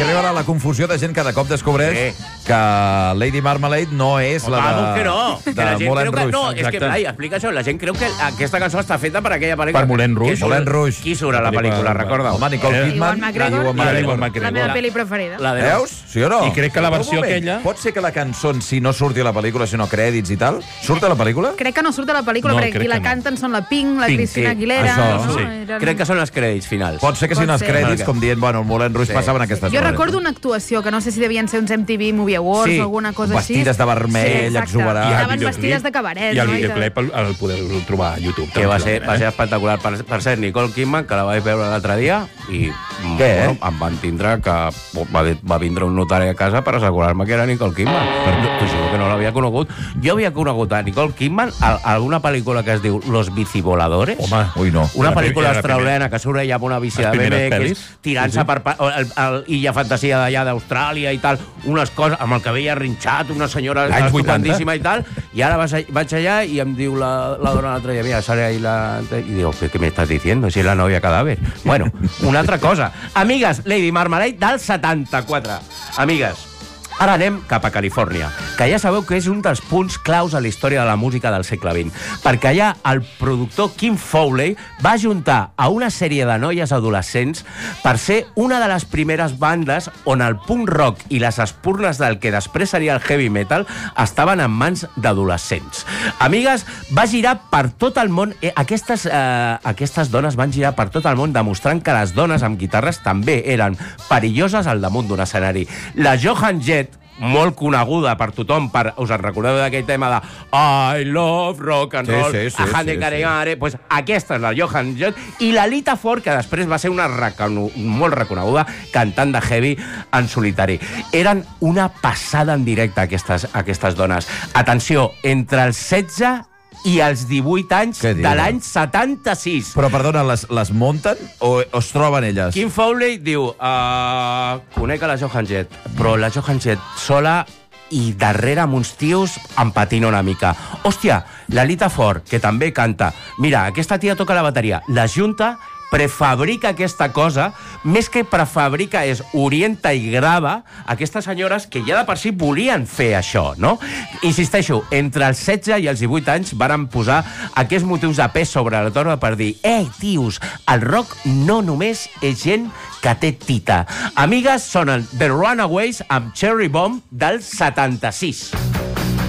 Aquí arribarà la confusió de gent que de cop descobreix que Lady Marmalade no és la de Moulin Rouge. No, és que, Blai, explica això. La gent creu que aquesta cançó està feta per aquella pel·lícula. Per Moulin Rouge. Moulin Rouge. Qui surt a la pel·lícula, recorda? Home, Nicole Kidman. La meva pel·li preferida. Veus? Sí o no? I crec que la versió aquella... Pot ser que la cançó en si no surti a la pel·lícula, sinó crèdits i tal? Surt a la pel·lícula? Crec que no surt a la pel·lícula, perquè qui la canten són la Pink, la Cristina Aguilera... Crec que són els crèdits finals. Pot ser que siguin els crèdits, com dient, bueno, el Moulin Rouge passaven aquestes Jo recordo una actuació, que no sé si devien ser uns MTV Movie Awards o alguna cosa així. Vestides de vermell, exuberant. I anaven vestides de cabaret. I el videoclip el podeu trobar a YouTube. Que va ser espectacular. Per cert, Nicole Kidman, que la vaig veure l'altre dia, i em van tindre que... Va vindre un notari a casa per assegurar-me que era Nicole Kidman. T'ho juro que no l'havia conegut. Jo havia conegut a Nicole Kidman a una pel·lícula que es diu Los Bicivoladores. Home, ui, no. Una pel·lícula australiana que surt allà amb una bici de BMX, tirant-se per Illa Fantasia d'allà d'Austràlia i tal, unes coses, amb el cabell arrinxat, una senyora estupendíssima i tal, i ara vaig allà i em diu la dona l'altre dia, mira, sale ahí i diu, ¿qué me estás diciendo? Si es la novia cadáver. Bueno, una altra cosa. Amigues, Lady Marmalade del 74. Amigues, ara anem cap a Califòrnia, que ja sabeu que és un dels punts claus a la història de la música del segle XX, perquè allà el productor Kim Fowley va ajuntar a una sèrie de noies adolescents per ser una de les primeres bandes on el punk rock i les espurnes del que després seria el heavy metal estaven en mans d'adolescents. Amigues, va girar per tot el món, aquestes dones van girar per tot el món demostrant que les dones amb guitarres també eren perilloses al damunt d'un escenari. La Joan Jett, molt coneguda per tothom, us en recordeu d'aquell tema de I love rock and roll, pues aquesta és la Joan Jett, i la Lita Ford, que després va ser una molt reconeguda cantant de heavy en solitari. Eren una passada en directe aquestes dones. Atenció, entre els 16 i els 18 anys de l'any 76. Però, perdona, les munten o es troben elles? Kim Fowley diu, conec a la Joan Jett, però la Joan Jett sola i darrere amb uns tios em patina una mica. Hòstia, la Lita Ford, que també canta, mira, aquesta tia toca la bateria, la junta, prefabrica aquesta cosa, més que prefabrica és orienta i grava aquestes senyores que ja de per si volien fer això, no? Insisteixo, entre els 16 i els 18 anys varen posar aquests motius de pes sobre la taula per dir, tios, el rock no només és gent que té tita. Amigues, sonen The Runaways amb Cherry Bomb del 76.